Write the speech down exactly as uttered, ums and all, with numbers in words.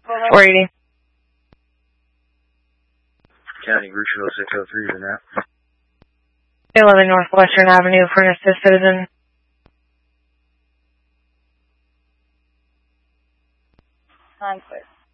four eighty. County Gruceville six oh three is in that. eleven Northwestern Avenue for an assist citizen. Nine clear.